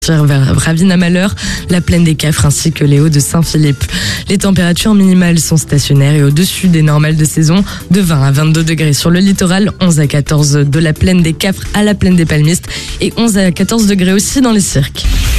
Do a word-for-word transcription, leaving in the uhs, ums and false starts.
vers Ravin-à-Malheur, la plaine des Cafres ainsi que les hauts de Saint-Philippe. Les températures minimales sont stationnaires et au-dessus des normales de saison, de vingt à vingt-deux degrés sur le littoral, onze à quatorze de la plaine des Cafres à la plaine des Palmistes et onze à quatorze degrés aussi dans les cirques.